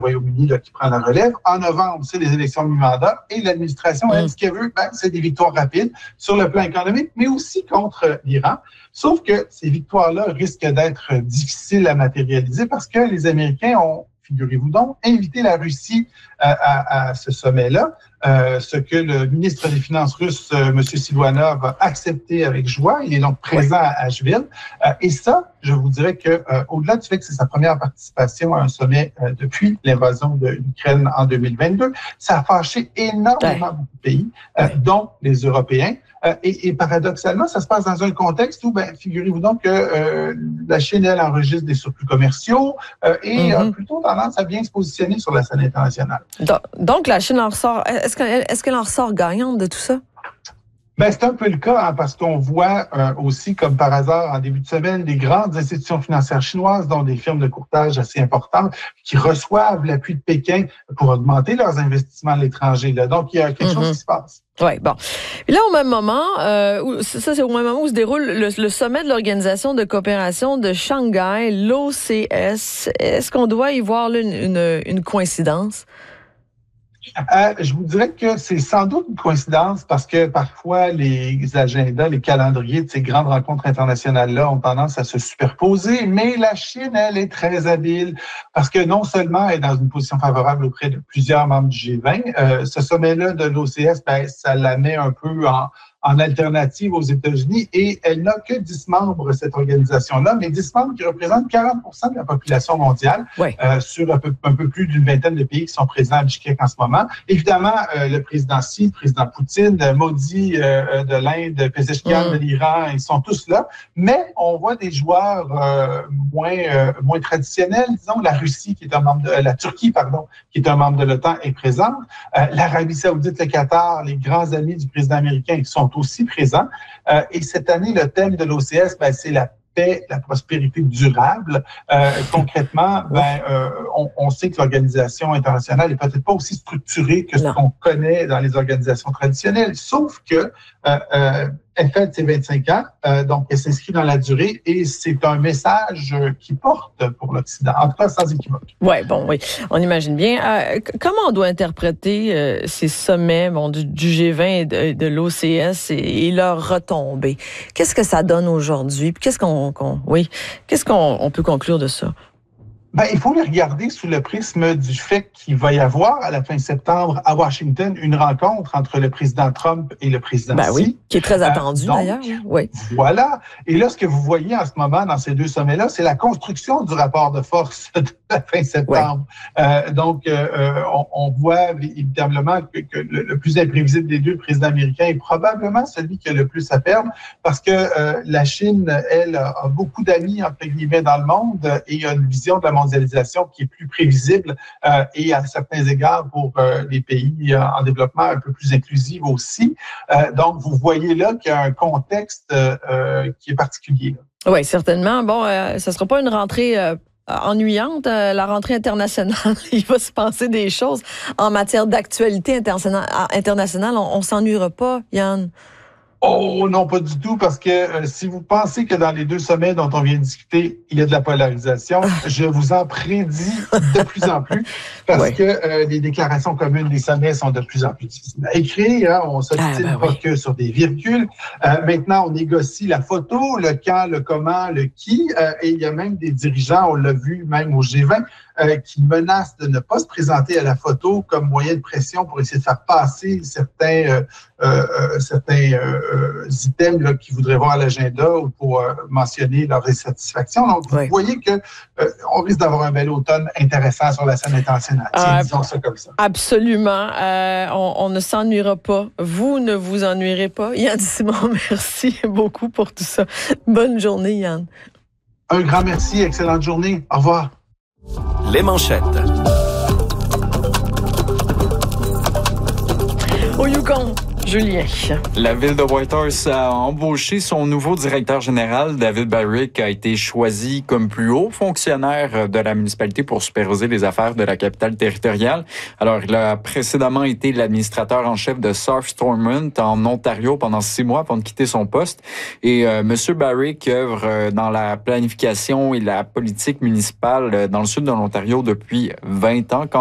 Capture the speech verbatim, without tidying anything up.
Royaume-Uni là, qui prend la relève. En novembre, c'est les élections de mi-mandat et l'administration, mmh. elle, ce qu'elle veut, ben, c'est des victoires rapides sur le plan économique, mais aussi contre l'Iran. Sauf que ces victoires-là risquent d'être difficiles à matérialiser parce que les Américains ont, figurez-vous donc, invité la Russie à, à, à ce sommet-là, euh, ce que le ministre des Finances russe, euh, M. Siluanov, a accepté avec joie. Il est donc présent oui. à Asheville. Euh, et ça, je vous dirais que euh, au-delà du fait que c'est sa première participation à un sommet euh, depuis l'invasion de l'Ukraine en deux mille vingt-deux, ça a fâché énormément ouais. beaucoup de pays, euh, ouais. dont les Européens. Euh, et, et paradoxalement, ça se passe dans un contexte où, ben, figurez-vous donc que euh, la Chine, elle, enregistre des surplus commerciaux euh, et mm-hmm. a plutôt tendance à bien se positionner sur la scène internationale. Donc, donc la Chine en ressort, est-ce qu'elle, est-ce qu'elle en ressort gagnante de tout ça? Ben, c'est un peu le cas, hein, parce qu'on voit euh, aussi, comme par hasard, en début de semaine, des grandes institutions financières chinoises, dont des firmes de courtage assez importantes, qui reçoivent l'appui de Pékin pour augmenter leurs investissements à l'étranger. Là. Donc, il y a quelque mm-hmm. chose qui se passe. Oui, bon. Et là, au même moment, euh, où, ça, c'est au même moment où se déroule le, le sommet de l'Organisation de coopération de Shanghai, l'O C S. Est-ce qu'on doit y voir là, une, une, une coïncidence? Euh, je vous dirais que c'est sans doute une coïncidence parce que parfois les agendas, les calendriers de ces grandes rencontres internationales-là ont tendance à se superposer, mais la Chine, elle, est très habile parce que non seulement elle est dans une position favorable auprès de plusieurs membres du G vingt, euh, ce sommet-là de l'O C S, ben, ça la met un peu en... en alternative aux États-Unis, et elle n'a que dix membres, cette organisation-là, mais dix membres qui représentent quarante pour cent de la population mondiale, ouais. euh, sur un peu, un peu plus d'une vingtaine de pays qui sont présents à Bishkek en ce moment. Évidemment, euh, le président Xi, le président Poutine, Modi euh, de l'Inde, Pezeshkian mmh. de l'Iran, ils sont tous là, mais on voit des joueurs euh, moins, euh, moins traditionnels, disons, la Russie, qui est un membre de, la Turquie, pardon, qui est un membre de l'OTAN, est présente, euh, l'Arabie Saoudite, le Qatar, les grands amis du président américain qui sont aussi présents. Euh, et cette année, le thème de l'O C S, ben, c'est la paix, la prospérité durable. Euh, concrètement, ben, euh, on, on sait que l'organisation internationale n'est peut-être pas aussi structurée que ce non. qu'on connaît dans les organisations traditionnelles, sauf que euh, euh, elle fête ses vingt-cinq ans, euh, donc elle s'inscrit dans la durée et c'est un message qui porte pour l'Occident, en tout cas sans équivoque. Ouais, bon, oui, on imagine bien. Euh, comment on doit interpréter euh, ces sommets bon, du, du G vingt et de, de l'O C S et, et leurs retombées? Qu'est-ce que ça donne aujourd'hui? Puis qu'est-ce qu'on, qu'on oui, qu'est-ce qu'on on peut conclure de ça? Ben, il faut les regarder sous le prisme du fait qu'il va y avoir à la fin septembre à Washington une rencontre entre le président Trump et le président ben Xi. Oui, qui est très attendu euh, donc, d'ailleurs. Oui. Voilà. Et là, ce que vous voyez en ce moment dans ces deux sommets-là, c'est la construction du rapport de force de la fin septembre. Ouais. Euh, donc, euh, on, on voit évidemment que, que le, le plus imprévisible des deux présidents américains est probablement celui qui a le plus à perdre parce que euh, la Chine, elle, a beaucoup d'amis, entre guillemets, dans le monde et a une vision de la mondialisation qui est plus prévisible euh, et à certains égards pour euh, les pays euh, en développement un peu plus inclusif aussi. Euh, donc, vous voyez là qu'il y a un contexte euh, qui est particulier. Là. Oui, certainement. Bon, euh, ça ne sera pas une rentrée euh, ennuyante, euh, la rentrée internationale. Il va se passer des choses en matière d'actualité internationale. internationale. On ne s'ennuiera pas, Yann? Oh non, pas du tout, parce que euh, si vous pensez que dans les deux sommets dont on vient de discuter, il y a de la polarisation, je vous en prédis de plus en plus, parce oui. que euh, les déclarations communes des sommets sont de plus en plus difficiles à écrire. Hein, on s'obstine ah, ben pas oui. que sur des virgules. Euh, maintenant, on négocie la photo, le quand, le comment, le qui, euh, et il y a même des dirigeants, on l'a vu même au G vingt, euh, qui menacent de ne pas se présenter à la photo comme moyen de pression pour essayer de faire passer certains, euh, euh, certains euh, items là, qu'ils voudraient voir à l'agenda ou pour euh, mentionner leur insatisfaction. Donc, oui. vous voyez que euh, on risque d'avoir un bel automne intéressant sur la scène internationale. Euh, disons ça comme ça. Absolument. Euh, on, on ne s'ennuiera pas. Vous ne vous ennuierez pas. Yann Simon, merci beaucoup pour tout ça. Bonne journée, Yann. Un grand merci. Excellente journée. Au revoir. Les manchettes. Au Yukon, Julien. La ville de Whitehorse a embauché son nouveau directeur général. David Barrick a été choisi comme plus haut fonctionnaire de la municipalité pour superviser les affaires de la capitale territoriale. Alors, il a précédemment été l'administrateur en chef de South Stormont en Ontario pendant six mois avant de quitter son poste. Et euh, M. Barrick œuvre dans la planification et la politique municipale dans le sud de l'Ontario depuis vingt ans.